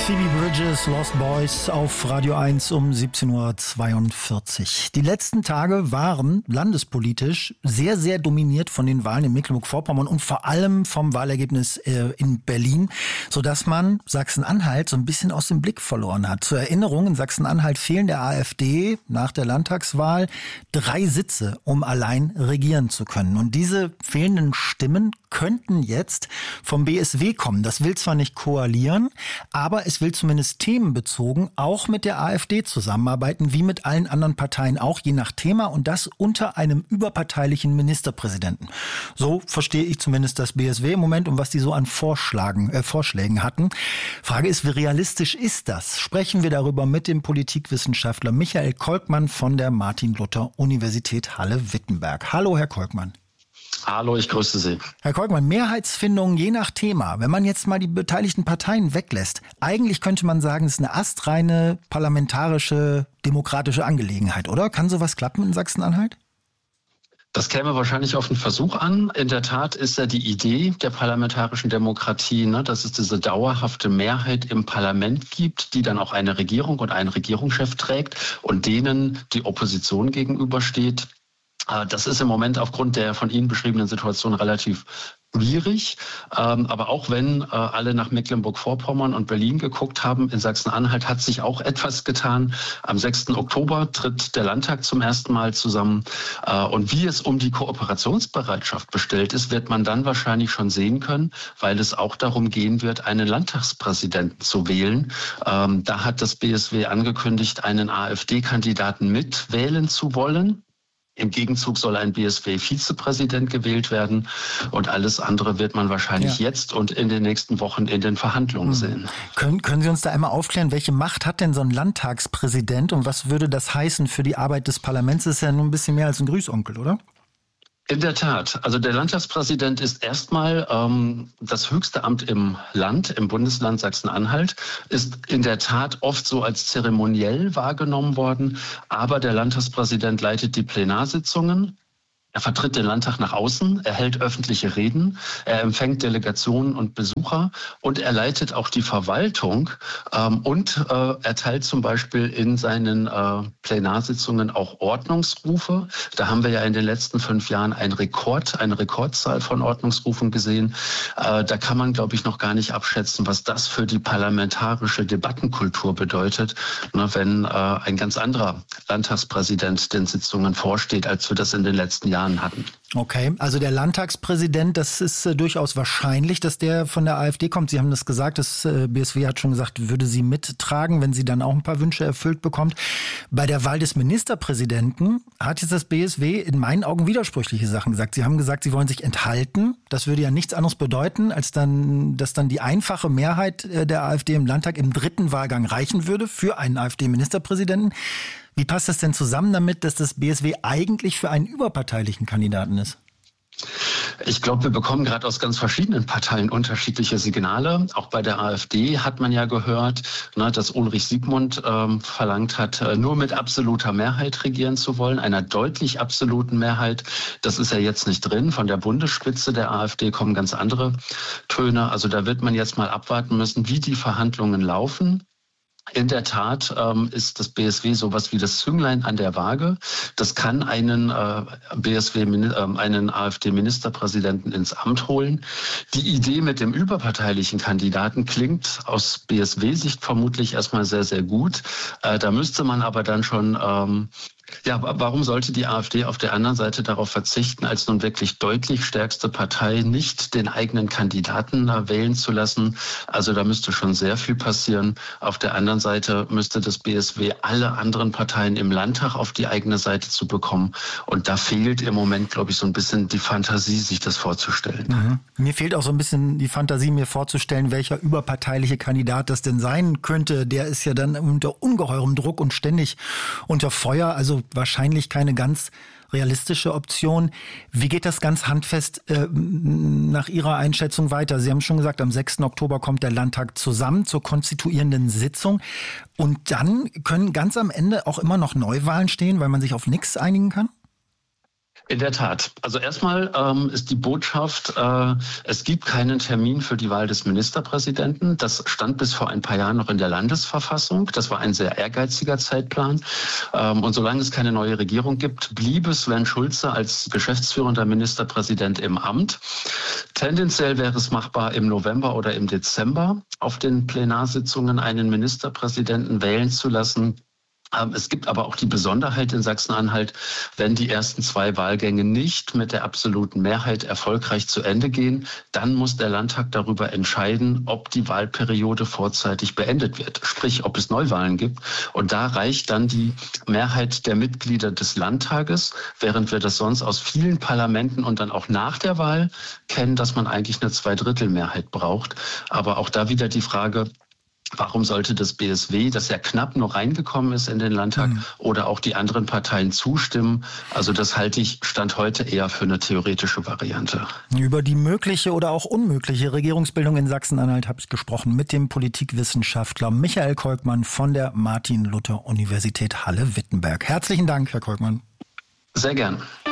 Phoebe Bridgers, Lost Boys auf Radio 1 um 17.42 Uhr. Die letzten Tage waren landespolitisch sehr, sehr dominiert von den Wahlen in Mecklenburg-Vorpommern und vor allem vom Wahlergebnis in Berlin, sodass man Sachsen-Anhalt so ein bisschen aus dem Blick verloren hat. Zur Erinnerung, in Sachsen-Anhalt fehlen der AfD nach der Landtagswahl 3 Sitze, um allein regieren zu können. Und diese fehlenden Stimmen könnten jetzt vom BSW kommen. Das will zwar nicht koalieren, aber es will zumindest themenbezogen auch mit der AfD zusammenarbeiten, wie mit allen anderen Parteien auch, je nach Thema, und das unter einem überparteilichen Ministerpräsidenten. So verstehe ich zumindest das BSW im Moment und was die so an Vorschlägen hatten. Frage ist, wie realistisch ist das? Sprechen wir darüber mit dem Politikwissenschaftler Michael Kolkmann von der Martin-Luther-Universität Halle-Wittenberg. Hallo, Herr Kolkmann. Hallo, ich grüße Sie. Herr Kolkmann, Mehrheitsfindung je nach Thema. Wenn man jetzt mal die beteiligten Parteien weglässt, eigentlich könnte man sagen, es ist eine astreine parlamentarische, demokratische Angelegenheit, oder? Kann sowas klappen in Sachsen-Anhalt? Das käme wahrscheinlich auf einen Versuch an. In der Tat ist ja die Idee der parlamentarischen Demokratie, dass es diese dauerhafte Mehrheit im Parlament gibt, die dann auch eine Regierung und einen Regierungschef trägt und denen die Opposition gegenübersteht. Das ist im Moment aufgrund der von Ihnen beschriebenen Situation relativ schwierig. Aber auch wenn alle nach Mecklenburg-Vorpommern und Berlin geguckt haben, in Sachsen-Anhalt hat sich auch etwas getan. Am 6. Oktober tritt der Landtag zum ersten Mal zusammen. Und wie es um die Kooperationsbereitschaft bestellt ist, wird man dann wahrscheinlich schon sehen können, weil es auch darum gehen wird, einen Landtagspräsidenten zu wählen. Da hat das BSW angekündigt, einen AfD-Kandidaten mitwählen zu wollen. Im Gegenzug soll ein BSW-Vizepräsident gewählt werden und alles andere wird man wahrscheinlich jetzt und in den nächsten Wochen in den Verhandlungen sehen. Können Sie uns da einmal aufklären, welche Macht hat denn so ein Landtagspräsident und was würde das heißen für die Arbeit des Parlaments? Das ist ja nur ein bisschen mehr als ein Grüßonkel, oder? In der Tat. Also der Landtagspräsident ist erstmal das höchste Amt im Land, im Bundesland Sachsen-Anhalt, ist in der Tat oft so als zeremoniell wahrgenommen worden. Aber der Landtagspräsident leitet die Plenarsitzungen. Er vertritt den Landtag nach außen, er hält öffentliche Reden, er empfängt Delegationen und Besucher und er leitet auch die Verwaltung und erteilt zum Beispiel in seinen Plenarsitzungen auch Ordnungsrufe. Da haben wir ja in den letzten 5 Jahren eine Rekordzahl von Ordnungsrufen gesehen. Da kann man, glaube ich, noch gar nicht abschätzen, was das für die parlamentarische Debattenkultur bedeutet, wenn ein ganz anderer Landtagspräsident den Sitzungen vorsteht, als wir das in den letzten Jahren hatten. Okay, also der Landtagspräsident, das ist durchaus wahrscheinlich, dass der von der AfD kommt. Sie haben das gesagt, das BSW hat schon gesagt, würde sie mittragen, wenn sie dann auch ein paar Wünsche erfüllt bekommt. Bei der Wahl des Ministerpräsidenten hat jetzt das BSW in meinen Augen widersprüchliche Sachen gesagt. Sie haben gesagt, sie wollen sich enthalten. Das würde ja nichts anderes bedeuten, als dass dann die einfache Mehrheit der AfD im Landtag im 3. Wahlgang reichen würde für einen AfD-Ministerpräsidenten. Wie passt das denn zusammen damit, dass das BSW eigentlich für einen überparteilichen Kandidaten ist? Ich glaube, wir bekommen gerade aus ganz verschiedenen Parteien unterschiedliche Signale. Auch bei der AfD hat man ja gehört, dass Ulrich Siegmund verlangt hat, nur mit absoluter Mehrheit regieren zu wollen, einer deutlich absoluten Mehrheit. Das ist ja jetzt nicht drin. Von der Bundesspitze der AfD kommen ganz andere Töne. Also da wird man jetzt mal abwarten müssen, wie die Verhandlungen laufen. In der Tat ist das BSW sowas wie das Zünglein an der Waage. Das kann einen AfD-Ministerpräsidenten ins Amt holen. Die Idee mit dem überparteilichen Kandidaten klingt aus BSW-Sicht vermutlich erstmal sehr, sehr gut. Da müsste man aber dann schon warum sollte die AfD auf der anderen Seite darauf verzichten, als nun wirklich deutlich stärkste Partei nicht den eigenen Kandidaten wählen zu lassen? Also da müsste schon sehr viel passieren. Auf der anderen Seite müsste das BSW alle anderen Parteien im Landtag auf die eigene Seite zu bekommen. Und da fehlt im Moment, glaube ich, so ein bisschen die Fantasie, sich das vorzustellen. Mhm. Mir fehlt auch so ein bisschen die Fantasie, mir vorzustellen, welcher überparteiliche Kandidat das denn sein könnte. Der ist ja dann unter ungeheurem Druck und ständig unter Feuer. Also wahrscheinlich keine ganz realistische Option. Wie geht das ganz handfest nach Ihrer Einschätzung weiter? Sie haben schon gesagt, am 6. Oktober kommt der Landtag zusammen zur konstituierenden Sitzung. Und dann können ganz am Ende auch immer noch Neuwahlen stehen, weil man sich auf nichts einigen kann? In der Tat. Also erstmal ist die Botschaft, es gibt keinen Termin für die Wahl des Ministerpräsidenten. Das stand bis vor ein paar Jahren noch in der Landesverfassung. Das war ein sehr ehrgeiziger Zeitplan. Und solange es keine neue Regierung gibt, blieb es Sven Schulze als geschäftsführender Ministerpräsident im Amt. Tendenziell wäre es machbar, im November oder im Dezember auf den Plenarsitzungen einen Ministerpräsidenten wählen zu lassen. Es gibt aber auch die Besonderheit in Sachsen-Anhalt, wenn die ersten 2 Wahlgänge nicht mit der absoluten Mehrheit erfolgreich zu Ende gehen, dann muss der Landtag darüber entscheiden, ob die Wahlperiode vorzeitig beendet wird, sprich ob es Neuwahlen gibt. Und da reicht dann die Mehrheit der Mitglieder des Landtages, während wir das sonst aus vielen Parlamenten und dann auch nach der Wahl kennen, dass man eigentlich eine Zweidrittelmehrheit braucht. Aber auch da wieder die Frage, warum sollte das BSW, das ja knapp noch reingekommen ist in den Landtag, oder auch die anderen Parteien zustimmen? Also das halte ich Stand heute eher für eine theoretische Variante. Über die mögliche oder auch unmögliche Regierungsbildung in Sachsen-Anhalt habe ich gesprochen mit dem Politikwissenschaftler Michael Keukmann von der Martin-Luther-Universität Halle-Wittenberg. Herzlichen Dank, Herr Keukmann. Sehr gern.